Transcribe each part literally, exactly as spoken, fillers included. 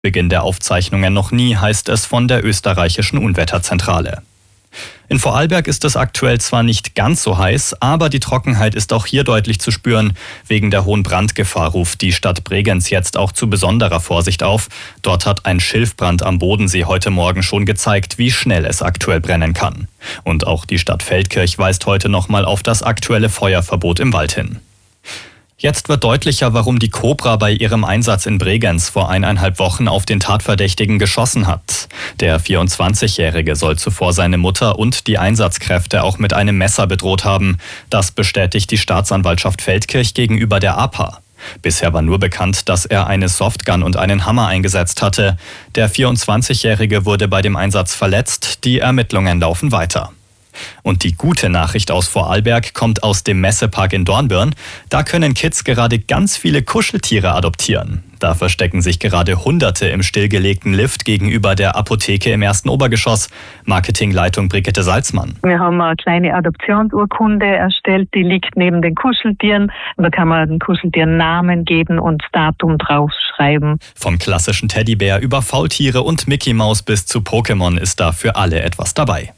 Beginn der Aufzeichnungen noch nie, heißt es von der österreichischen Unwetterzentrale. In Vorarlberg ist es aktuell zwar nicht ganz so heiß, aber die Trockenheit ist auch hier deutlich zu spüren. Wegen der hohen Brandgefahr ruft die Stadt Bregenz jetzt auch zu besonderer Vorsicht auf. Dort hat ein Schilfbrand am Bodensee heute Morgen schon gezeigt, wie schnell es aktuell brennen kann. Und auch die Stadt Feldkirch weist heute nochmal auf das aktuelle Feuerverbot im Wald hin. Jetzt wird deutlicher, warum die Cobra bei ihrem Einsatz in Bregenz vor eineinhalb Wochen auf den Tatverdächtigen geschossen hat. Der vierundzwanzigjährige soll zuvor seine Mutter und die Einsatzkräfte auch mit einem Messer bedroht haben. Das bestätigt die Staatsanwaltschaft Feldkirch gegenüber der A P A. Bisher war nur bekannt, dass er eine Softgun und einen Hammer eingesetzt hatte. Der vierundzwanzigjährige wurde bei dem Einsatz verletzt. Die Ermittlungen laufen weiter. Und die gute Nachricht aus Vorarlberg kommt aus dem Messepark in Dornbirn. Da können Kids gerade ganz viele Kuscheltiere adoptieren. Da verstecken sich gerade Hunderte im stillgelegten Lift gegenüber der Apotheke im ersten Obergeschoss. Marketingleitung Brigitte Salzmann. Wir haben eine kleine Adoptionsurkunde erstellt, die liegt neben den Kuscheltieren. Da kann man den Kuscheltieren Namen geben und das Datum draufschreiben. Vom klassischen Teddybär über Faultiere und Mickey Maus bis zu Pokémon ist da für alle etwas dabei.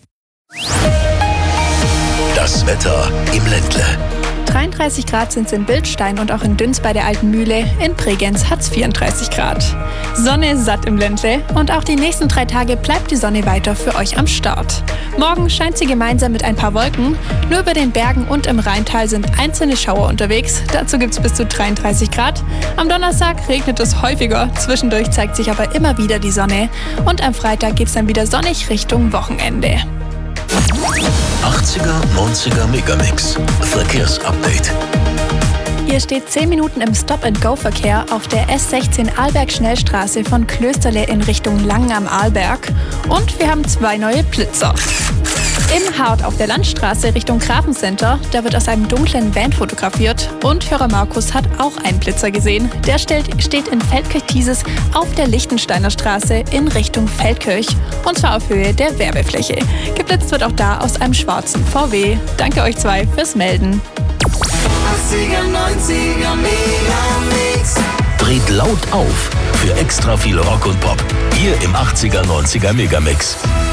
Das Wetter im Ländle. dreiunddreißig Grad sind es in Bildstein und auch in Düns bei der Alten Mühle. In Bregenz hat es vierunddreißig Grad. Sonne satt im Ländle und auch die nächsten drei Tage bleibt die Sonne weiter für euch am Start. Morgen scheint sie gemeinsam mit ein paar Wolken. Nur über den Bergen und im Rheintal sind einzelne Schauer unterwegs. Dazu gibt es bis zu dreiunddreißig Grad. Am Donnerstag regnet es häufiger. Zwischendurch zeigt sich aber immer wieder die Sonne. Und am Freitag geht es dann wieder sonnig Richtung Wochenende. achtziger, neunziger Megamix. Verkehrsupdate. Ihr steht zehn Minuten im Stop-and-Go-Verkehr auf der S sechzehn Arlberg-Schnellstraße von Klösterle in Richtung Langen am Arlberg. Und wir haben zwei neue Blitzer. In Hart auf der Landstraße Richtung Grafencenter, da wird aus einem dunklen Van fotografiert. Und Hörer Markus hat auch einen Blitzer gesehen. Der stellt, steht in Feldkirch-Thieses auf der Lichtensteiner Straße in Richtung Feldkirch. Und zwar auf Höhe der Werbefläche. Geblitzt wird auch da aus einem schwarzen V W. Danke euch zwei fürs Melden. achtziger, neunziger Megamix. Dreht laut auf für extra viel Rock und Pop. Hier im achtziger, neunziger Megamix.